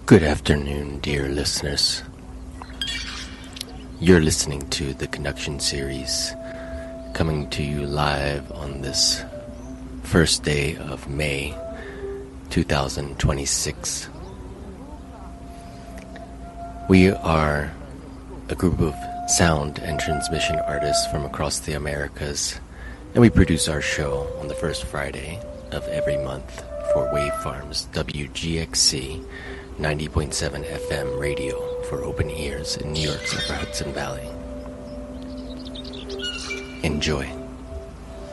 Good afternoon, dear listeners. You're listening to the Conduction Series, coming to you live on this first day of May 2026. We are a group of sound and transmission artists from across the Americas, and we produce our show on the first Friday of every month for Wavefarms WGXC 90.7 FM radio for open ears in New York's Upper Hudson Valley. Enjoy.